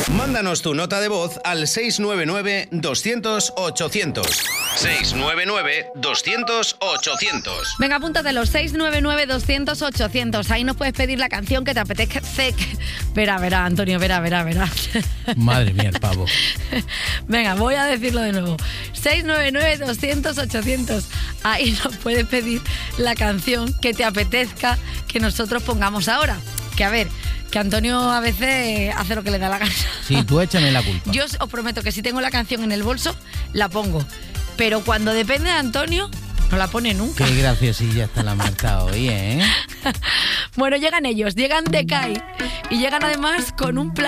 Mándanos tu nota de voz al 699-200-800. 699-200-800. Venga, apúntate los 699-200-800. Ahí nos puedes pedir la canción que te apetezca. Verá, Antonio, verá. Madre mía, el pavo. Venga, voy a decirlo de nuevo. 699-200-800. Ahí nos puedes pedir la canción que te apetezca que nosotros pongamos ahora. Que a ver, que Antonio a veces hace lo que le da la gana. Sí, tú échame la culpa. Yo os prometo que si tengo la canción en el bolso, la pongo. Pero cuando depende de Antonio, no la pone nunca. Qué graciosilla está la Marta hoy, ¿eh? Bueno, llegan ellos, llegan de Kai. Y llegan además con un plan